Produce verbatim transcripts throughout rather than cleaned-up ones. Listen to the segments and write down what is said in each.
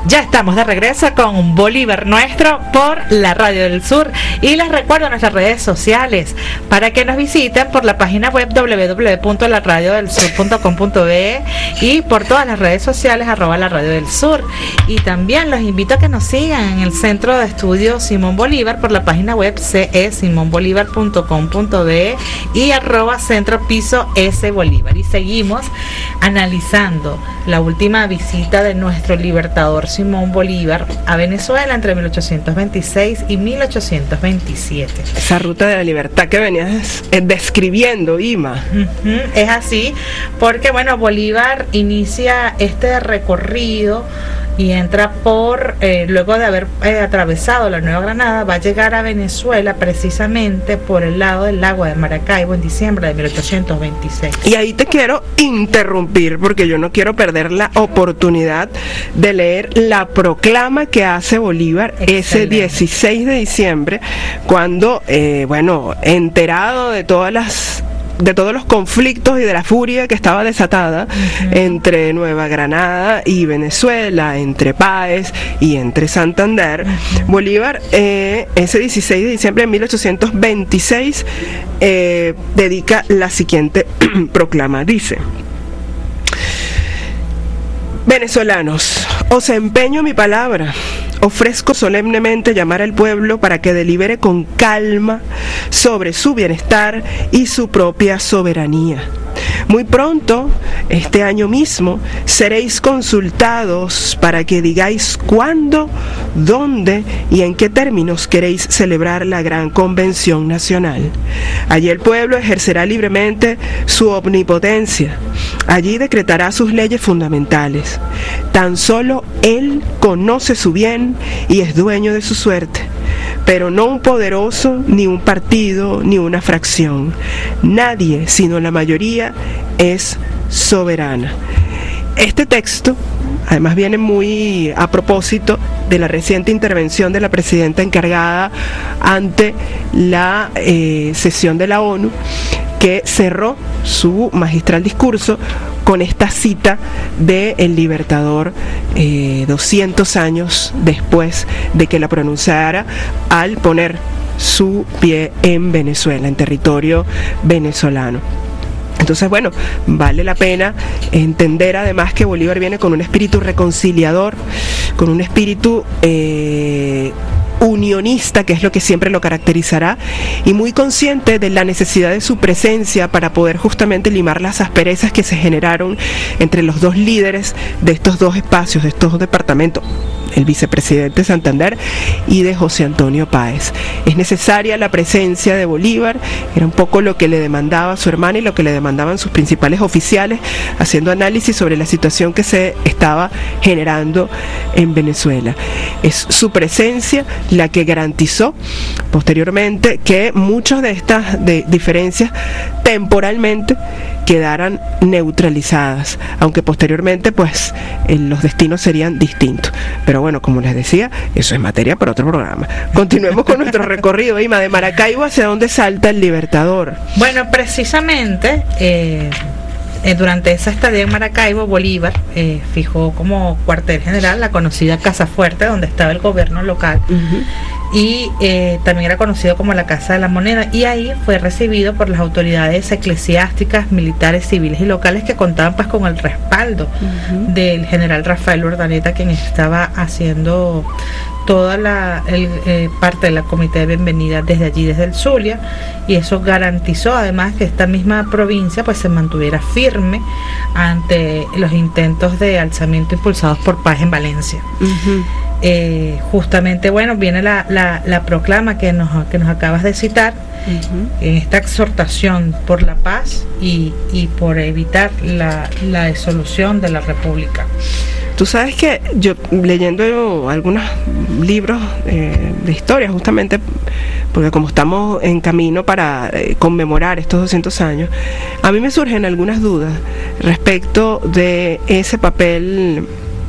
Ya estamos de regreso con Bolívar Nuestro por la Radio del Sur, y les recuerdo nuestras redes sociales para que nos visiten por la página web doble u doble u doble u punto la radio del sur punto com punto be y por todas las redes sociales arroba la Radio del Sur. Y también los invito a que nos sigan en el Centro de Estudios Simón Bolívar por la página web ce e simón bolívar punto com punto be y arroba Centro Piso S Bolívar. Y seguimos analizando la última visita de nuestro libertador Simón Bolívar a Venezuela entre mil ochocientos veintiséis y mil ochocientos veintisiete. Esa ruta de la libertad que venías describiendo, Ima. Uh-huh, es así, porque bueno, Bolívar inicia este recorrido y entra por, eh, luego de haber eh, atravesado la Nueva Granada, va a llegar a Venezuela precisamente por el lado del lago de Maracaibo en diciembre de mil ochocientos veintiséis. Y ahí te quiero interrumpir porque yo no quiero perder la oportunidad de leer la proclama que hace Bolívar. Excelente. Ese dieciséis de diciembre, cuando, eh, bueno, enterado de todas las de todos los conflictos y de la furia que estaba desatada uh-huh. entre Nueva Granada y Venezuela, entre Páez y entre Santander, uh-huh. Bolívar eh, ese dieciséis de diciembre de mil ochocientos veintiséis eh, dedica la siguiente proclama. Dice: venezolanos, os empeño mi palabra. Ofrezco solemnemente llamar al pueblo para que delibere con calma sobre su bienestar y su propia soberanía. Muy pronto, este año mismo, seréis consultados para que digáis cuándo, dónde y en qué términos queréis celebrar la gran convención nacional. Allí el pueblo ejercerá libremente su omnipotencia. Allí decretará sus leyes fundamentales. Tan solo él conoce su bien y es dueño de su suerte, pero no un poderoso, ni un partido, ni una fracción. Nadie, sino la mayoría, es soberana. Este texto, además, viene muy a propósito de la reciente intervención de la presidenta encargada ante la eh, sesión de la ONU, que cerró su magistral discurso con esta cita de El Libertador eh, doscientos años después de que la pronunciara, al poner su pie en Venezuela, en territorio venezolano. Entonces, bueno, vale la pena entender además que Bolívar viene con un espíritu reconciliador, con un espíritu eh, unionista, que es lo que siempre lo caracterizará, y muy consciente de la necesidad de su presencia para poder justamente limar las asperezas que se generaron entre los dos líderes de estos dos espacios, de estos dos departamentos, el vicepresidente Santander y de José Antonio Páez. Es necesaria la presencia de Bolívar, era un poco lo que le demandaba su hermana y lo que le demandaban sus principales oficiales, haciendo análisis sobre la situación que se estaba generando en Venezuela. Es su presencia la que garantizó posteriormente que muchas de estas de diferencias temporalmente quedaran neutralizadas, aunque posteriormente pues eh, los destinos serían distintos. Pero bueno, como les decía, eso es materia para otro programa. Continuemos con nuestro recorrido, Ima, de Maracaibo hacia dónde salta el Libertador. Bueno, precisamente eh, eh, durante esa estadía en Maracaibo, Bolívar eh, fijó como cuartel general la conocida Casa Fuerte, donde estaba el gobierno local. Uh-huh. Y eh, también era conocido como la Casa de la Moneda, y ahí fue recibido por las autoridades eclesiásticas, militares, civiles y locales que contaban pues con el respaldo uh-huh. del general Rafael Urdaneta, quien estaba haciendo toda la el, eh, parte de la comité de bienvenida desde allí, desde el Zulia, y eso garantizó además que esta misma provincia pues se mantuviera firme ante los intentos de alzamiento impulsados por Páez en Valencia. Uh-huh. Eh, justamente, bueno, viene la, la, la proclama que nos, que nos acabas de citar, uh-huh. en esta exhortación por la paz y, y por evitar la, la disolución de la República. Tú sabes que yo, leyendo algunos libros eh, de historia, justamente porque como estamos en camino para eh, conmemorar estos doscientos años, a mí me surgen algunas dudas respecto de ese papel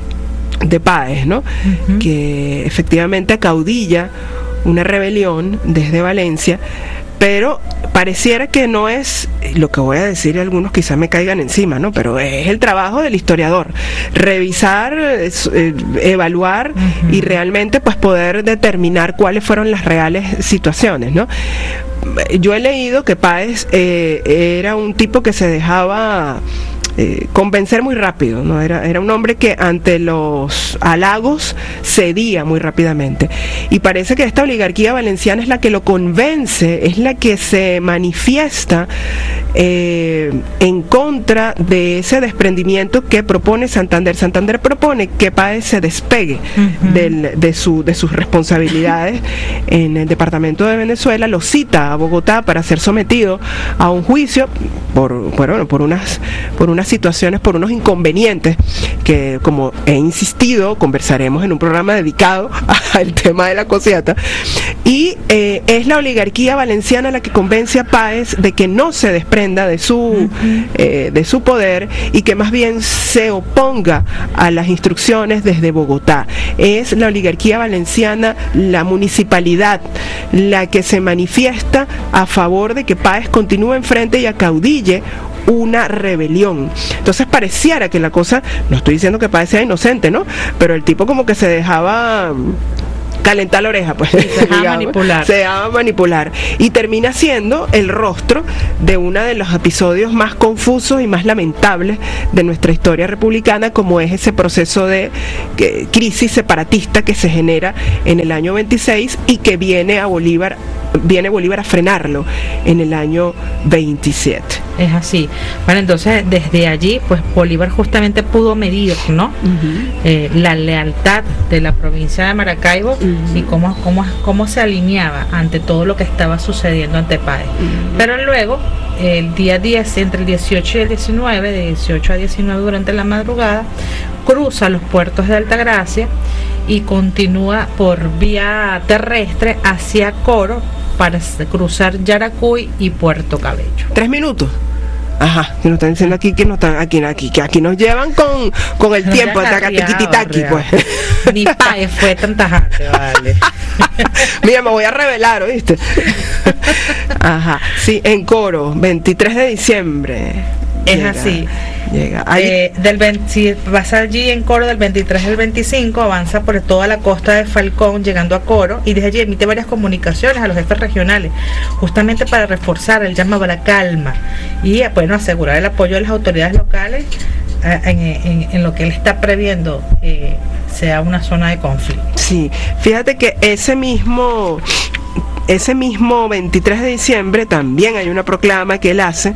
de Páez, ¿no? Uh-huh. Que efectivamente acaudilla una rebelión desde Valencia, pero pareciera que no es, lo que voy a decir, algunos quizás me caigan encima, ¿no? Pero es el trabajo del historiador, revisar, eh, evaluar uh-huh. y realmente pues poder determinar cuáles fueron las reales situaciones, ¿no? Yo he leído que Páez eh, era un tipo que se dejaba Eh, convencer muy rápido, ¿no? Era, era un hombre que ante los halagos cedía muy rápidamente, y parece que esta oligarquía valenciana es la que lo convence, es la que se manifiesta eh, en contra de ese desprendimiento que propone Santander. Santander propone que Páez se despegue uh-huh. del, de, su, de sus responsabilidades en el departamento de Venezuela, lo cita a Bogotá para ser sometido a un juicio por, por, bueno, por unas por unas situaciones, por unos inconvenientes que, como he insistido, conversaremos en un programa dedicado al tema de la cosiata. Y eh, es la oligarquía valenciana la que convence a Páez de que no se desprenda de su uh-huh. eh, de su poder, y que más bien se oponga a las instrucciones desde Bogotá. Es la oligarquía valenciana, la municipalidad, la que se manifiesta a favor de que Páez continúe enfrente y acaudille una rebelión. Entonces pareciera que la cosa, no estoy diciendo que Páez sea inocente, ¿no? Pero el tipo como que se dejaba calentar la oreja, pues, se dejaba manipular. Se dejaba manipular. Y termina siendo el rostro de uno de los episodios más confusos y más lamentables de nuestra historia republicana, como es ese proceso de que, crisis separatista que se genera en el año veintiséis y que viene a Bolívar, viene Bolívar a frenarlo en el año veintisiete. Es así. Bueno, entonces desde allí, pues Bolívar justamente pudo medir, ¿no? Uh-huh. Eh, la lealtad de la provincia de Maracaibo uh-huh. y cómo, cómo, cómo se alineaba ante todo lo que estaba sucediendo ante Páez. Uh-huh. Pero luego, el día diez, entre el dieciocho y el diecinueve, de dieciocho a diecinueve durante la madrugada, cruza los puertos de Altagracia y continúa por vía terrestre hacia Coro para cruzar Yaracuy y Puerto Cabello. Tres minutos. Ajá, que nos están diciendo aquí que nos están aquí, aquí, que aquí nos llevan con, con el no tiempo de taquitiquitaqui, pues. Ni Páez fue tan tajante, vale. Mira, me voy a revelar, ¿oíste? Ajá, sí, en Coro, veintitrés de diciembre. Es llega, así. Llega. Eh, del veinte, si vas allí en Coro del veintitrés al veinticinco, avanza por toda la costa de Falcón, llegando a Coro, y desde allí emite varias comunicaciones a los jefes regionales, justamente para reforzar el llamado a la calma y, bueno, asegurar el apoyo de las autoridades locales eh, en, en, en lo que él está previendo eh, sea una zona de conflicto. Sí, fíjate que ese mismo... Ese mismo veintitrés de diciembre también hay una proclama que él hace,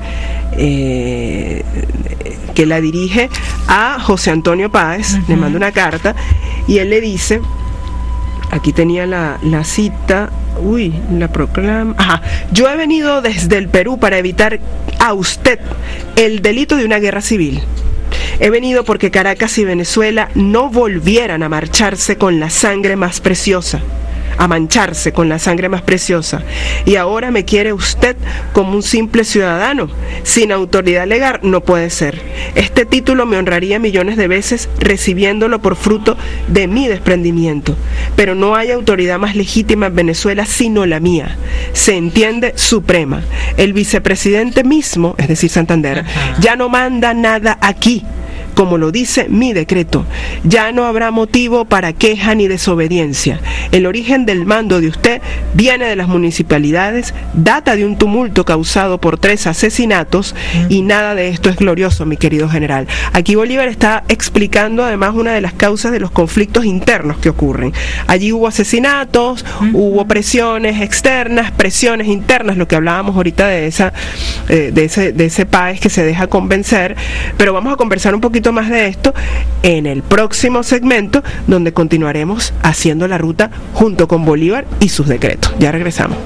eh, que la dirige a José Antonio Páez, uh-huh. le manda una carta y él le dice, aquí tenía la, la cita, uy, la proclama, ajá, yo he venido desde el Perú para evitar a usted el delito de una guerra civil. He venido porque Caracas y Venezuela no volvieran a marcharse con la sangre más preciosa. a mancharse con la sangre más preciosa, y ahora me quiere usted como un simple ciudadano, sin autoridad legal no puede ser. Este título me honraría millones de veces recibiéndolo por fruto de mi desprendimiento, pero no hay autoridad más legítima en Venezuela sino la mía, se entiende suprema. El vicepresidente mismo, es decir Santander, Ajá. ya no manda nada aquí, como lo dice mi decreto. Ya no habrá motivo para queja ni desobediencia. El origen del mando de usted viene de las municipalidades, data de un tumulto causado por tres asesinatos, mm. y nada de esto es glorioso, mi querido general. Aquí Bolívar está explicando además una de las causas de los conflictos internos que ocurren. Allí hubo asesinatos, mm. hubo presiones externas, presiones internas, lo que hablábamos ahorita de esa eh, de ese de ese Páez que se deja convencer, pero vamos a conversar un poquito más de esto en el próximo segmento, donde continuaremos haciendo la ruta junto con Bolívar y sus decretos. Ya regresamos.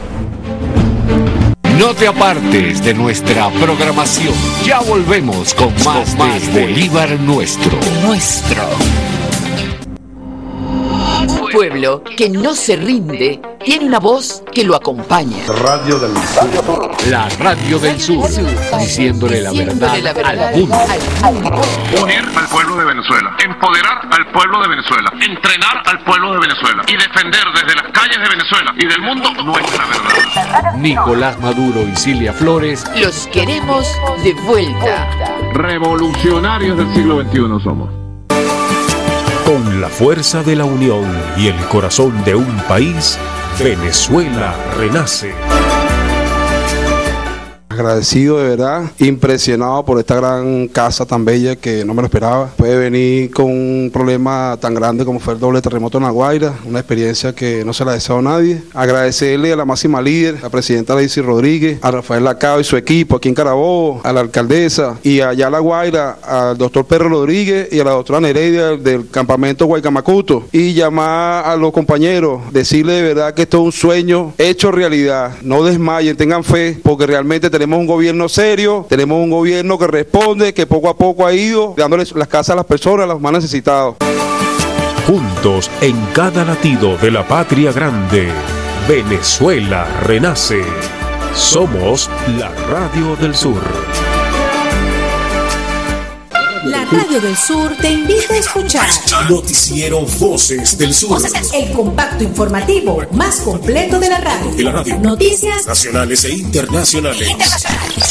No te apartes de nuestra programación. Ya volvemos con más, con más de Bolívar Nuestro. Nuestro. pueblo que no se rinde tiene una voz que lo acompaña. Radio del Sur. La Radio del Sur, diciéndole la verdad, Diciéndole la verdad al mundo. al mundo. Unir al pueblo de Venezuela, empoderar al pueblo de Venezuela, entrenar al pueblo de Venezuela y defender desde las calles de Venezuela y del mundo nuestra verdad. Nicolás Maduro y Cilia Flores. Los queremos de vuelta. Revolucionarios del siglo veintiuno somos. Con la fuerza de la unión y el corazón de un país, Venezuela renace. Agradecido de verdad, impresionado por esta gran casa tan bella que no me lo esperaba. Puede venir con un problema tan grande como fue el doble terremoto en La Guaira, una experiencia que no se la deseo a nadie. Agradecerle a la máxima líder, la presidenta Daisy Rodríguez, a Rafael Lacao y su equipo aquí en Carabobo, a la alcaldesa y allá a La Guaira, al doctor Pedro Rodríguez y a la doctora Nereida del campamento Guaycamacuto, y llamar a los compañeros, decirle de verdad que esto es un sueño hecho realidad. No desmayen, tengan fe, porque realmente tenemos un gobierno serio, tenemos un gobierno que responde, que poco a poco ha ido dándoles las casas a las personas, a los más necesitados. Juntos en cada latido de la patria grande, Venezuela renace. Somos la Radio del Sur. La Radio del Sur te invita a escuchar Noticiero Voces del Sur, el compacto informativo más completo de la radio. De la radio. Noticias nacionales e internacionales. internacionales.